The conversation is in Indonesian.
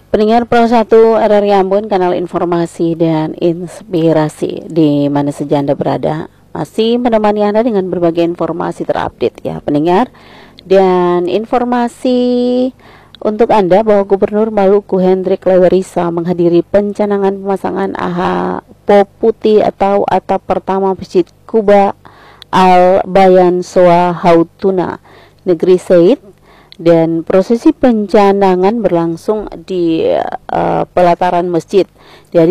Pendengar Pro 1 RRI Ambon, kanal informasi dan inspirasi di mana saja Anda berada, masih menemani Anda dengan berbagai informasi terupdate ya pendengar. Dan informasi untuk Anda bahwa Gubernur Maluku Hendrik Lewerisa menghadiri pencanangan pemasangan AHPO putih atau atap pertama Masjid Kuba Al Bayan Soa Hautuna Negeri Said. Dan prosesi pencanangan berlangsung di pelataran masjid. Dari